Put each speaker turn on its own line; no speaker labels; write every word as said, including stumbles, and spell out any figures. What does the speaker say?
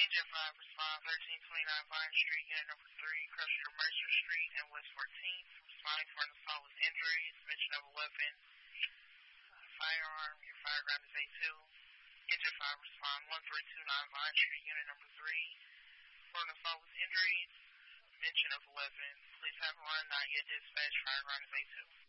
Engine five, respond thirteen twenty-nine Vine Street, unit number three, Crusher Mercer Street, and West fourteenth. Responding for an assault with injuries, mention of a weapon, uh, firearm, your fireground is A two. Engine five, respond one three two nine Vine Street, unit number three, for an assault with injuries, mention of a weapon. Please have one not yet dispatched, fireground is A two.